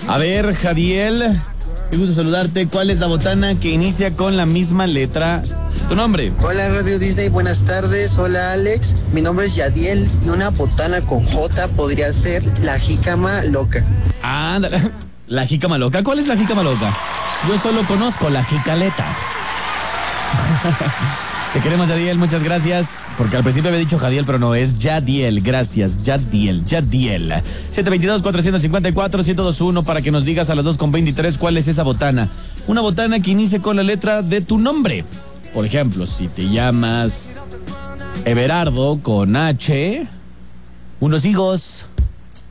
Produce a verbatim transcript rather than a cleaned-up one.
A ver, Jadiel, qué gusto saludarte. ¿Cuál es la botana que inicia con la misma letra de tu nombre? Hola Radio Disney, buenas tardes. Hola Alex, mi nombre es Yadiel y una botana con J podría ser la jícama loca. Ah, la jícama loca. ¿Cuál es la jícama loca? Yo solo conozco la jicaleta. Te queremos, Yadiel, muchas gracias. Porque al principio había dicho Jadiel, pero no, es Yadiel. Gracias, Yadiel, Yadiel. siete dos dos, cuatro cinco cuatro, uno cero dos uno para que nos digas a las dos con veintitrés cuál es esa botana. Una botana que inicie con la letra de tu nombre. Por ejemplo, si te llamas Everardo con H, unos higos.